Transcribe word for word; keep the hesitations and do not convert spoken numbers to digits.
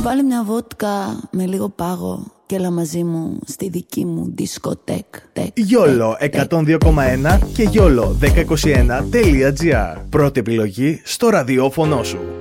Βάλε μια βότκα με λίγο πάγο και έλα μαζί μου στη δική μου δισκοτέκ. Γιόλο εκατόν δύο κόμμα ένα και γιόλο δέκα είκοσι ένα τελεία τζι άρ. Πρώτη επιλογή στο ραδιόφωνο σου.